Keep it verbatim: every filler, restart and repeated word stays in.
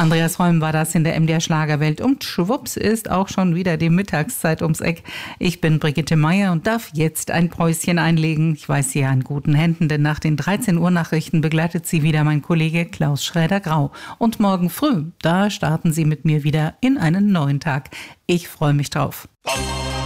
Andreas Holm war das in der M D R Schlagerwelt. Und schwupps ist auch schon wieder die Mittagszeit ums Eck. Ich bin Brigitte Meier und darf jetzt ein Päuschen einlegen. Ich weiß, sie an guten Händen, denn nach den dreizehn Uhr Nachrichten begleitet sie wieder mein Kollege Klaus Schräder-Grau. Und morgen früh, da starten sie mit mir wieder in einen neuen Tag. Ich freue mich drauf.